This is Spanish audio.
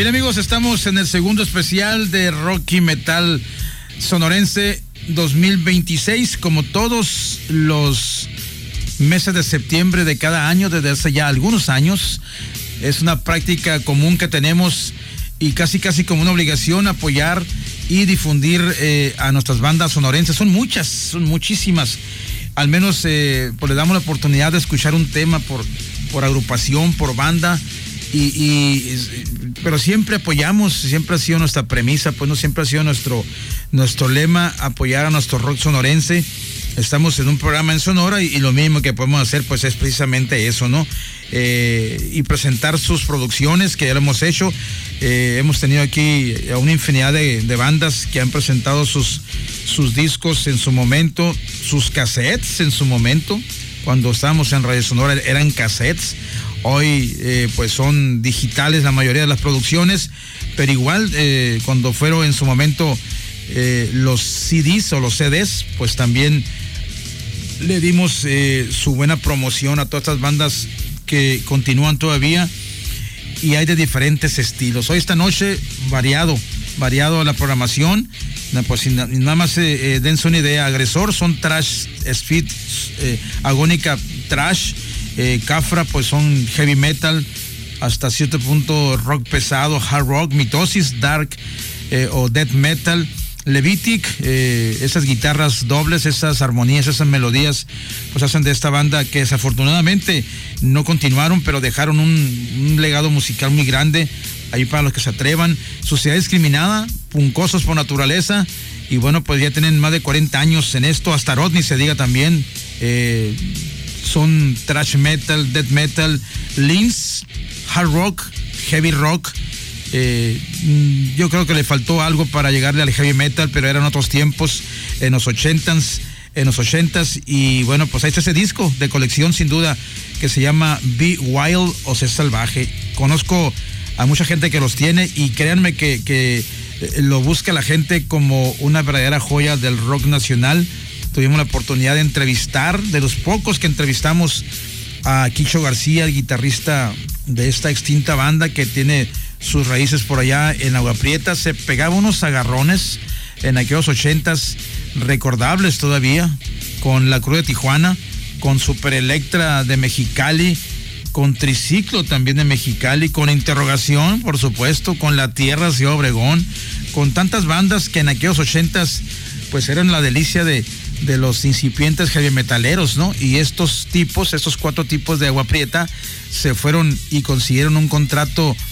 Bien, amigos, estamos en el segundo especial de Rock y Metal Sonorense 2026. Como todos los meses de septiembre de cada año, desde hace ya algunos años, es una práctica común que tenemos y casi como una obligación apoyar y difundir a nuestras bandas sonorenses. Son muchas, son muchísimas. Al menos pues le damos la oportunidad de escuchar un tema por agrupación, por banda, pero siempre apoyamos, siempre ha sido nuestra premisa, pues no siempre ha sido nuestro lema, apoyar a nuestro rock sonorense. Estamos en un programa en Sonora y lo mínimo que podemos hacer pues es precisamente eso, ¿no? Y presentar sus producciones, que ya lo hemos hecho. Hemos tenido aquí a una infinidad de bandas que han presentado sus discos en su momento, sus cassettes en su momento. Cuando estábamos en Radio Sonora eran cassettes. Hoy pues son digitales la mayoría de las producciones, pero igual cuando fueron en su momento los CDs o los CDs, pues también le dimos su buena promoción a todas estas bandas que continúan todavía, y hay de diferentes estilos. Hoy esta noche variado la programación. Pues nada más dense una idea. Agresor son thrash, speed, agónica thrash, Cafra pues son heavy metal, hasta cierto punto rock pesado, hard rock, Mitosis, dark o death metal, Levitic, esas guitarras dobles, esas armonías, esas melodías, pues hacen de esta banda que desafortunadamente no continuaron, pero dejaron un legado musical muy grande ahí para los que se atrevan. Sociedad Discriminada, puncosos por naturaleza, y bueno, pues ya tienen más de 40 años en esto. Hasta Rodney se diga también, son thrash metal, death metal, Linz, hard rock, heavy rock. Yo creo que le faltó algo para llegarle al heavy metal, pero eran otros tiempos, en los 80s, y bueno, pues ahí está ese disco de colección sin duda que se llama Be Wild o Sé Salvaje. Conozco a mucha gente que los tiene y créanme que lo busca la gente como una verdadera joya del rock nacional. Tuvimos la oportunidad de entrevistar, de los pocos que entrevistamos, a Quicho García, el guitarrista de esta extinta banda que tiene sus raíces por allá en Agua Prieta. Se pegaba unos agarrones en aquellos 80s recordables todavía, con La Cruz de Tijuana, con Super Electra de Mexicali, con Triciclo también de Mexicali, con Interrogación, por supuesto, con La Tierra, Ciudad Obregón, con tantas bandas que en aquellos 80s pues eran la delicia de los incipientes heavy metaleros, ¿no? Y estos 4 tipos de Agua Prieta se fueron y consiguieron un contrato